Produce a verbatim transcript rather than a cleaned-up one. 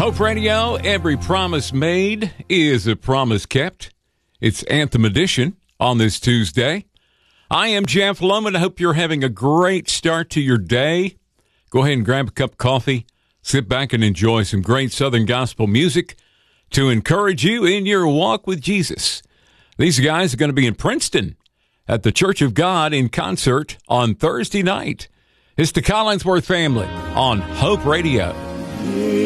Hope Radio, every promise made is a promise kept. It's Anthem Edition on this Tuesday. I am Jeff Loman. I hope you're having a great start to your day. Go ahead and grab a cup of coffee, sit back and enjoy some great Southern gospel music to encourage you in your walk with Jesus. These guys are going to be in Princeton at the Church of God in concert on Thursday night. It's the Collinsworth family on Hope Radio.